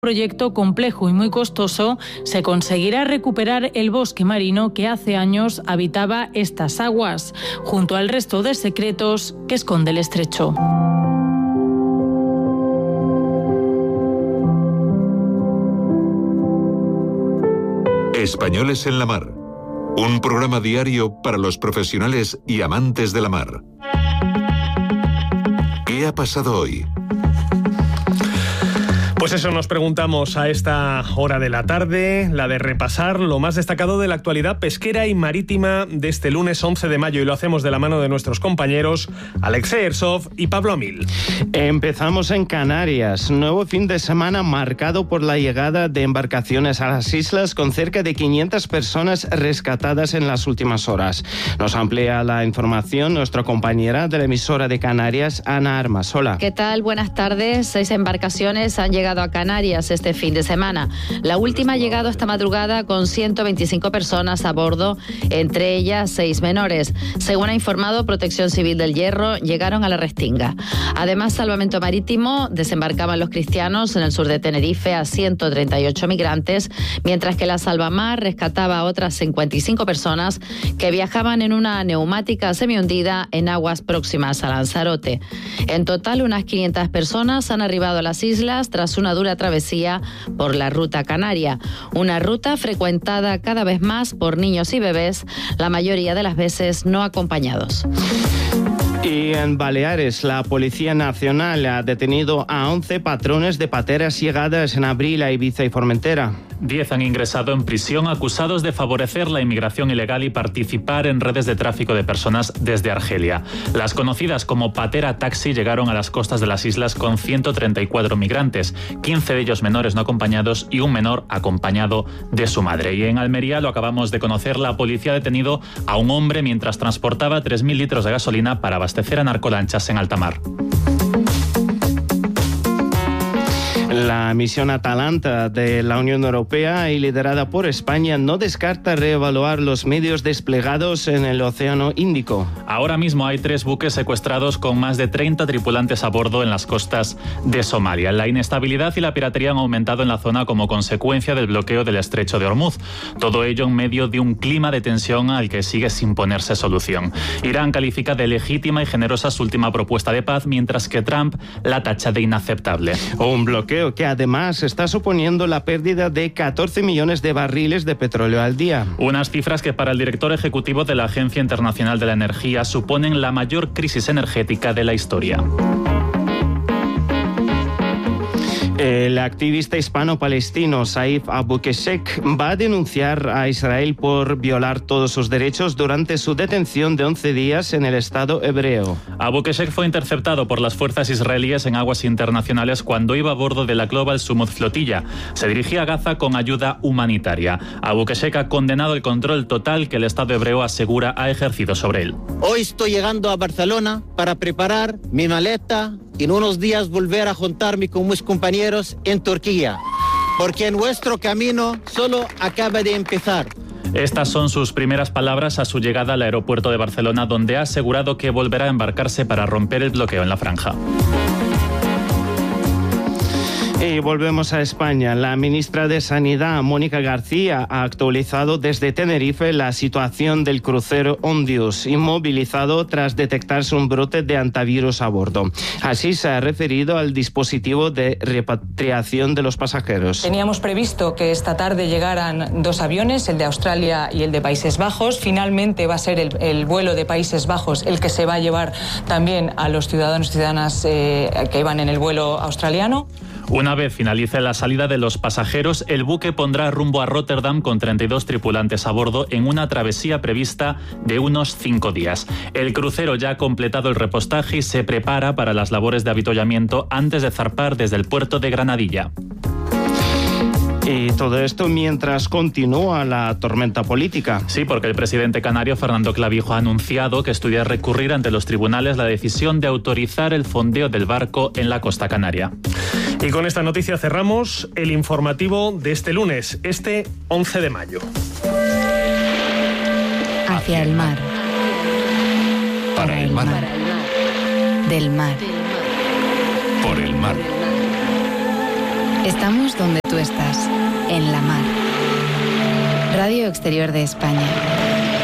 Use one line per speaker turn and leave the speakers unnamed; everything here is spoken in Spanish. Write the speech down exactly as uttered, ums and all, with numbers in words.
proyecto complejo y muy costoso, se conseguirá recuperar el bosque marino que hace años habitaba estas aguas, junto al resto de secretos que esconde el estrecho.
Españoles en la Mar, un programa diario para los profesionales y amantes de la mar. ¿Qué ha pasado hoy?
Pues eso nos preguntamos a esta hora de la tarde, la de repasar lo más destacado de la actualidad pesquera y marítima de este lunes once de mayo, y lo hacemos de la mano de nuestros compañeros Alexei Ersov y Pablo Amil.
Empezamos en Canarias, nuevo fin de semana marcado por la llegada de embarcaciones a las islas, con cerca de quinientas personas rescatadas en las últimas horas. Nos amplía la información nuestra compañera de la emisora de Canarias, Ana Armas. Hola.
¿Qué tal? Buenas tardes. Seis embarcaciones han llegado a Canarias este fin de semana. La última ha llegado esta madrugada con ciento veinticinco personas a bordo, entre ellas seis menores. Según ha informado Protección Civil del Hierro, llegaron a la Restinga. Además, Salvamento Marítimo desembarcaban los cristianos en el sur de Tenerife a ciento treinta y ocho migrantes, mientras que la Salvamar rescataba a otras cincuenta y cinco personas que viajaban en una neumática semihundida en aguas próximas a Lanzarote. En total, unas quinientas personas han arribado a las islas tras una dura travesía por la ruta canaria, una ruta frecuentada cada vez más por niños y bebés, la mayoría de las veces no acompañados.
Y en Baleares, la Policía Nacional ha detenido a once patrones de pateras llegadas en abril a Ibiza y Formentera.
Diez han ingresado en prisión acusados de favorecer la inmigración ilegal y participar en redes de tráfico de personas desde Argelia. Las conocidas como Patera Taxi llegaron a las costas de las islas con ciento treinta y cuatro migrantes, quince de ellos menores no acompañados y un menor acompañado de su madre. Y en Almería, lo acabamos de conocer, la policía ha detenido a un hombre mientras transportaba tres mil litros de gasolina para abastecer a narcolanchas en alta mar.
La misión Atalanta de la Unión Europea y liderada por España no descarta reevaluar los medios desplegados en el Océano Índico.
Ahora mismo hay tres buques secuestrados con más de treinta tripulantes a bordo en las costas de Somalia. La inestabilidad y la piratería han aumentado en la zona como consecuencia del bloqueo del estrecho de Hormuz. Todo ello en medio de un clima de tensión al que sigue sin ponerse solución. Irán califica de legítima y generosa su última propuesta de paz, mientras que Trump la tacha de inaceptable.
Un bloqueo que además está suponiendo la pérdida de catorce millones de barriles de petróleo al día.
Unas cifras que para el director ejecutivo de la Agencia Internacional de la Energía suponen la mayor crisis energética de la historia.
El activista hispano-palestino Saif Abukeshek va a denunciar a Israel por violar todos sus derechos durante su detención de once días en el Estado hebreo.
Abukeshek fue interceptado por las fuerzas israelíes en aguas internacionales cuando iba a bordo de la Global Sumud Flotilla. Se dirigía a Gaza con ayuda humanitaria. Abukeshek ha condenado el control total que el Estado hebreo asegura ha ejercido sobre él.
Hoy estoy llegando a Barcelona para preparar mi maleta y en unos días volver a juntarme con mis compañeros en Turquía, porque nuestro camino solo acaba de empezar.
Estas son sus primeras palabras a su llegada al aeropuerto de Barcelona, donde ha asegurado que volverá a embarcarse para romper el bloqueo en la franja.
Y volvemos a España. La ministra de Sanidad, Mónica García, ha actualizado desde Tenerife la situación del crucero Ondius, inmovilizado tras detectarse un brote de antivirus a bordo. Así se ha referido al dispositivo de repatriación de los pasajeros.
Teníamos previsto que esta tarde llegaran dos aviones, el de Australia y el de Países Bajos. Finalmente va a ser el, el vuelo de Países Bajos el que se va a llevar también a los ciudadanos y ciudadanas eh, que iban en el vuelo australiano.
Una vez finalice la salida de los pasajeros, el buque pondrá rumbo a Rotterdam con treinta y dos tripulantes a bordo en una travesía prevista de unos cinco días. El crucero ya ha completado el repostaje y se prepara para las labores de avituallamiento antes de zarpar desde el puerto de Granadilla.
Y todo esto mientras continúa la tormenta política.
Sí, porque el presidente canario Fernando Clavijo ha anunciado que estudia recurrir ante los tribunales la decisión de autorizar el fondeo del barco en la costa canaria.
Y con esta noticia cerramos el informativo de este lunes, este once de mayo.
Hacia el mar.
Para el mar.
Para el mar. Del mar.
Por el mar.
Estamos donde tú estás, en la mar. Radio Exterior de España.